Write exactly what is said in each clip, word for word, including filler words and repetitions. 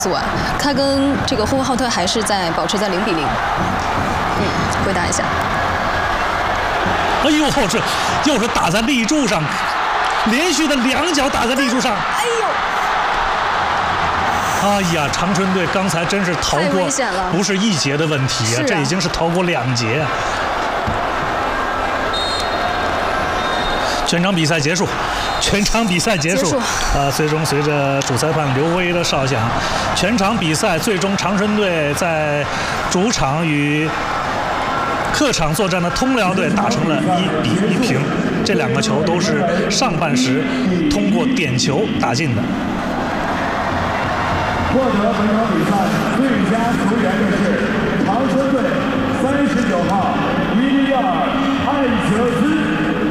组啊，他跟这个呼和浩特还是在保持在零比零。嗯，回答一下。 哎呦，这又是打在立柱上，连续的两脚打在立柱上。 哎呦！哎呀，长春队刚才真是逃过，不是一节的问题啊，这已经是逃过两节。全场比赛结束。 全场比赛结束，呃，最终随着主裁判刘威的哨响，全场比赛最终长春队在主场与客场作战的通辽队打成了一比一平。这两个球都是上半时通过点球打进的。 获得本场比赛最佳球员的是长春队三十九号伊利亚艾泽兹。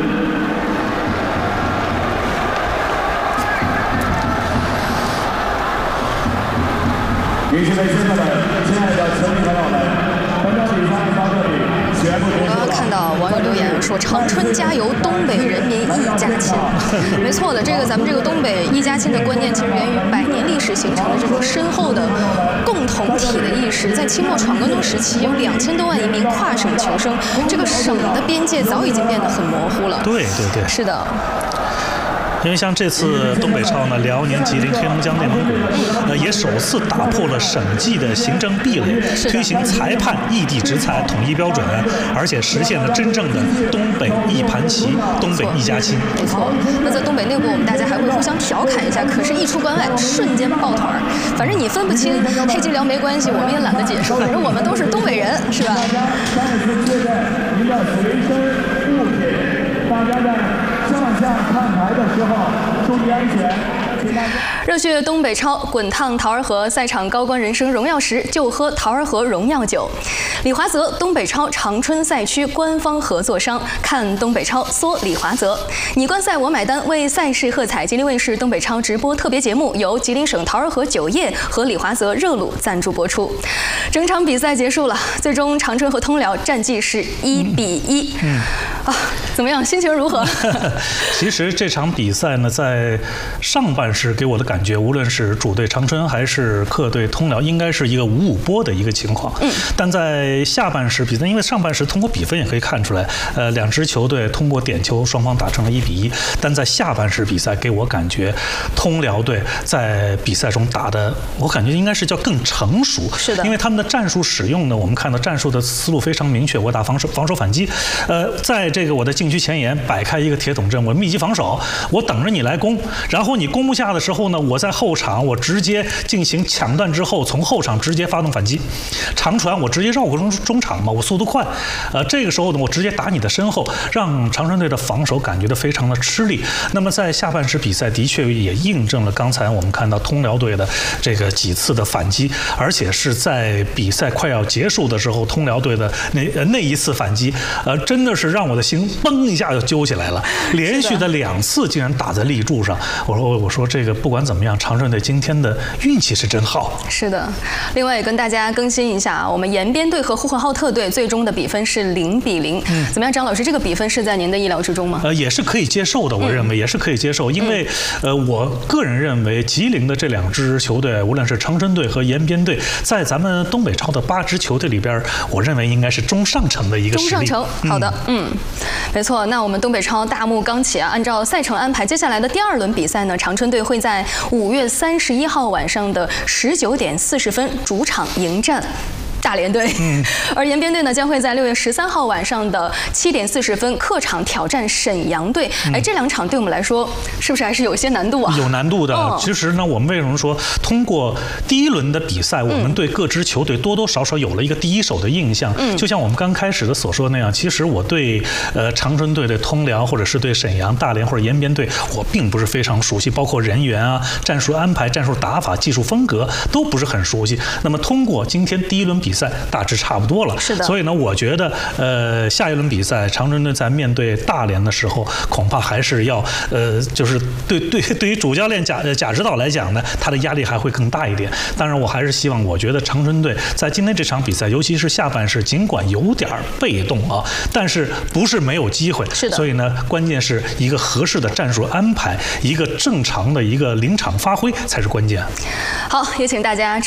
女士们、先生们，亲爱的球迷朋友们，本场比赛到这里全部结束了。 我刚刚看到网友留言说：“长春加油，东北人民一家亲。”没错的，这个咱们这个东北一家亲的观念，其实源于百年历史形成的这种深厚的共同体的意识。在清末闯关东时期，有两千多万移民跨省求生，这个省的边界早已经变得很模糊了。 对对对， 是的。 因为像这次东北超呢，辽宁、吉林、黑龙江、内蒙古，呃，也首次打破了省际的行政壁垒，推行裁判异地执裁统一标准，而且实现了真正的东北一盘棋、东北一家亲。 没错。那在东北内部，我们大家还会互相调侃一下，可是，一出关外，瞬间抱团儿。反正你分不清黑吉辽没关系，我们也懒得解释，反正我们都是东北人，是吧？ 再次确认您的随身物品，大家在。 上下看台的时候注意安全。 热血东北超，滚烫桃儿河，赛场高官人生荣耀时，就喝桃儿河荣耀酒。李华泽，东北超长春赛区官方合作商，看东北超缩李华泽。你观赛我买单，为赛事喝彩。吉林卫视东北超直播特别节目由吉林省桃儿河酒业和李华泽热卤赞助播出。整场比赛结束了，最终长春和通辽战绩是一比一。嗯，啊，怎么样？心情如何？ 其实这场比赛呢，在上半时给我的感觉，无论是主队长春还是客队通辽，应该是一个五五波的一个情况。嗯，但在下半时比赛，因为上半时通过比分也可以看出来，呃，两支球队通过点球，双方打成了一比一。但在下半时比赛，给我感觉通辽队在比赛中打的，我感觉应该是叫更成熟。 是的， 因为他们的战术使用呢，我们看到战术的思路非常明确，我打防守，防守反击。呃，在这个我的禁区前沿摆开一个铁桶阵，我密集防守，我等着你来攻，然后你攻不下的时候呢，我在后场我直接进行抢断之后，从后场直接发动反击，长传我直接绕过中中场嘛，我速度快，呃，这个时候呢，我直接打你的身后，让长春队的防守感觉到非常的吃力。那么在下半时比赛的确也印证了刚才我们看到通辽队的这个几次的反击，而且是在比赛快要结束的时候，通辽队的那那一次反击，呃，真的是让我的心嘣一下就揪起来了，连续的两次竟然打在立柱上。我说我说这个不管怎么样，长春队今天的运气是真好。 是的，另外也跟大家更新一下啊，我们延边队和呼和浩特队最终的比分是零比零。嗯，怎么样，张老师，这个比分是在您的意料之中吗？ 呃，也是可以接受的，我认为、嗯、也是可以接受，因为、嗯、呃，我个人认为吉林的这两支球队，无论是长春队和延边队，在咱们东北超的八支球队里边，我认为应该是中上乘的一个实力。 中上乘，好的，嗯，嗯没错。那我们东北超大幕刚起啊，按照赛程安排，接下来的第二轮比赛呢，长春队会在五月三十一号晚上的十九点四十分主场迎战大连队，嗯，而延边队呢将会在六月十三号晚上的七点四十分客场挑战沈阳队。嗯、哎，这两场对我们来说是不是还是有些难度啊？ 有难度的。哦、其实呢，我们为什么说通过第一轮的比赛，我们对各支球队多多少少有了一个第一手的印象？嗯，就像我们刚开始的所说的那样，其实我对呃长春队的通辽，或者是对沈阳、大连或者延边队，我并不是非常熟悉，包括人员啊、战术安排、战术打法、技术风格都不是很熟悉。那么通过今天第一轮比赛。比赛大致差不多了， 是的。 所以呢，我觉得，呃，下一轮比赛，长春队在面对大连的时候，恐怕还是要，呃，就是对对对于主教练贾贾指导来讲呢，他的压力还会更大一点。当然，我还是希望，我觉得长春队在今天这场比赛，尤其是下半时，尽管有点被动啊，但是不是没有机会。 是的。 所以呢，关键是一个合适的战术安排，一个正常的一个临场发挥才是关键。 好，也请大家。